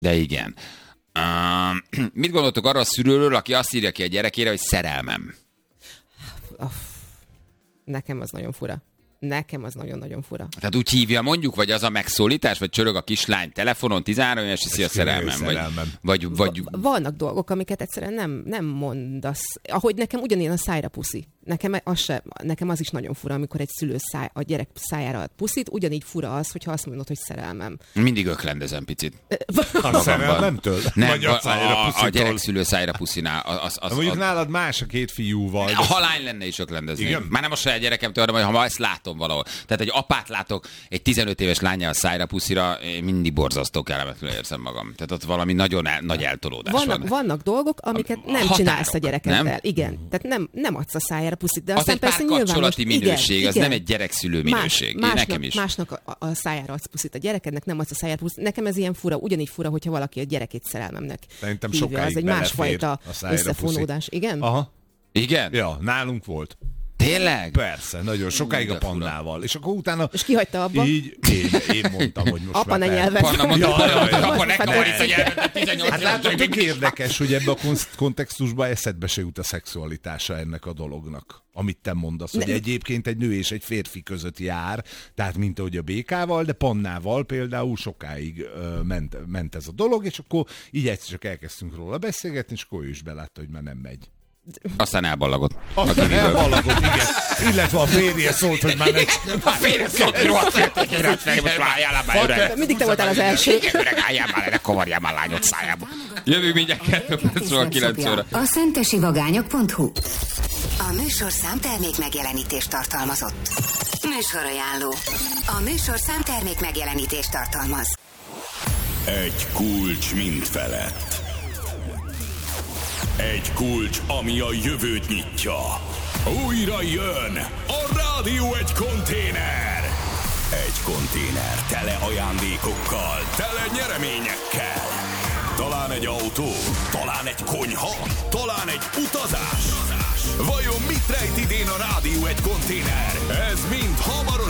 De igen. Mit gondoltok arra a szülőről, aki azt írja ki a gyerekére, hogy szerelmem? Nekem az nagyon fura. Nekem az nagyon-nagyon fura. Tehát úgy hívja mondjuk, vagy az a megszólítás, vagy csörög a kislány telefonon, 13 éves, hiszi a szerelmem. Vagy... Vannak dolgok, amiket egyszerűen nem mondasz. Ahogy nekem ugyanilyen a szájra puszi. Nekem az is nagyon fura, amikor egy szülő a gyerek szájára ad puszit, ugyanígy fura az, hogyha azt mondod, hogy szerelmem. Mindig öklendezem picit. A szerelmemtől? Nem, a gyerek szülő szájra puszinál. Mondjuk nálad más a két fiúval. Ha lány lenne is öklendezni. Már nem a saját gyerekemtől, hanem ha ezt látom valahol. Tehát egy apát látok egy 15 éves lányjal a szájra puszira, én mindig borzasztó kellemetlenül érzem magam. Tehát ott valami nagyon nagy eltolódás van. Vannak dolgok, amiket nem csinálsz a gyerekeddel. Nem. Igen. Tehát nem adsz a szájára puszit, de az egy párkapcsolati minőség, igen, az nem egy gyerekszülő minőség. Nekem is. Másnak a szájára adsz puszit, a gyerekednek nem adsz a szájára puszit. Nekem ez ilyen fura, ugyanígy fura, hogyha valaki a gyerekét szerelmemnek szerintem hívja. sokáig Ez egy másfajta összefonódás. Igen? Aha. Igen? Ja, nálunk volt. Tényleg? Persze, nagyon sokáig a Pannával. És akkor utána... És ki hagyta abba? Így én mondtam, hogy most apa ne nyelved. Panna mondta, apa ne fordít a nyelvet, 18 hát látod, tök érdekes, hogy ebben a kontextusban eszedbe se jut a szexualitása ennek a dolognak. Amit te mondasz, hogy egyébként egy nő és egy férfi között jár, tehát mint ahogy a békával, de Pannával például sokáig ment ez a dolog, és akkor így egyszer csak elkezdtünk róla beszélgetni, és akkor ő is belátta, hogy már nem megy. Aztán elballagott. Igen. Illetve a férje szólt, hogy már nem. A férje szólt, hogy rohadt fértek, most már álljál már öreg. Mindig te voltál az első. Öreg, álljál már, ne kavarjál már lányod szájába. Jövünk mindjárt 2 percről 9 óra. A szentesivagányok.hu. A műsorszám termék megjelenítést tartalmazott. Műsorajánló. A műsorszám termék megjelenítést tartalmaz. Egy kulcs mind felett. Egy kulcs, ami a jövőt nyitja. Újra jön a Rádió egy konténer. Egy konténer tele ajándékokkal, tele nyereményekkel. Talán egy autó, talán egy konyha, talán egy utazás. Vajon mit rejt idén a Rádió egy konténer? Ez mind hamarosan